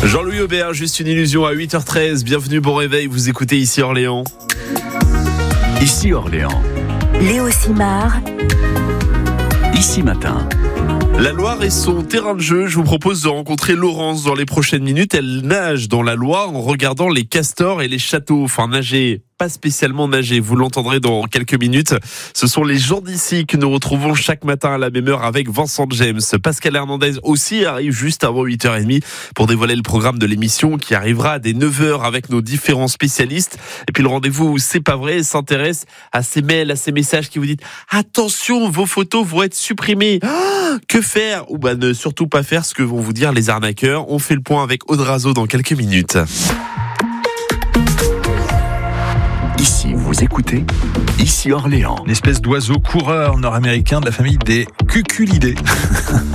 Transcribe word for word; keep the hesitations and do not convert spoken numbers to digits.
Jean-Louis Aubert, juste une illusion à huit heures treize. Bienvenue, bon réveil, vous écoutez Ici Orléans. Ici Orléans. Léo Simard. Ici Matin. La Loire est son terrain de jeu. Je vous propose de rencontrer Laurence dans les prochaines minutes. Elle nage dans la Loire en regardant les castors et les châteaux. Enfin, nager, pas spécialement nager. Vous l'entendrez dans quelques minutes. Ce sont les gens d'ici que nous retrouvons chaque matin à la même heure avec Vincent James. Pascal Hernandez aussi arrive juste avant huit heures trente pour dévoiler le programme de l'émission qui arrivera dès neuf heures avec nos différents spécialistes. Et puis le rendez-vous, c'est pas vrai, s'intéresse à ces mails, à ces messages qui vous disent « Attention, vos photos vont être supprimées. Ah, que faire ?» Ou bah ne surtout pas faire ce que vont vous dire les arnaqueurs. On fait le point avec Audrazo dans quelques minutes. Ici, vous écoutez Ici Orléans. Une espèce d'oiseau coureur nord-américain de la famille des cuculidés.